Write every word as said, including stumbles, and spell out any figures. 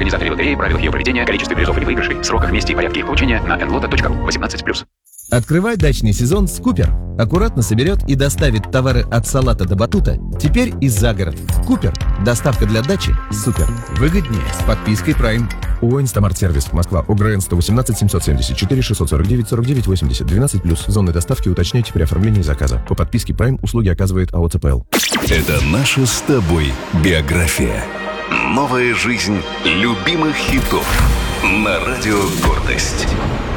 Организаторы лотереи, правила ее проведения, количество призов или выигрышей, сроках, месте и порядке их получения на эн лото точка ру. восемнадцать плюс. Открывай дачный сезон с Купер. Аккуратно соберет и доставит товары от салата до батута. Теперь и за город. Купер. Доставка для дачи. Супер. Выгоднее с подпиской Prime. ООО «Инстамарт-сервис», Москва, ОГРН сто восемнадцать семьсот семьдесят четыре шестьсот сорок девять сорок девять восемьдесят, двенадцать плюс. Зоны доставки уточняйте при оформлении заказа. По подписке Prime услуги оказывает АО ЦПЛ. Это наша с тобой биография. Новая жизнь любимых хитов на радио «Гордость».